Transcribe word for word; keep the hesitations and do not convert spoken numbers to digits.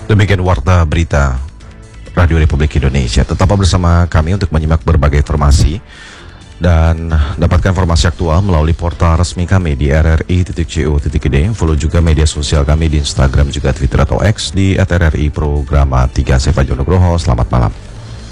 Demikian Warta Berita Radio Republik Indonesia. Tetap bersama kami untuk menyimak berbagai informasi dan dapatkan informasi aktual melalui portal resmi kami di r r i titik co titik i d. Follow juga media sosial kami di Instagram juga Twitter atau X di at r r i programa tiga. Saya Fajar Nugroho. Selamat malam.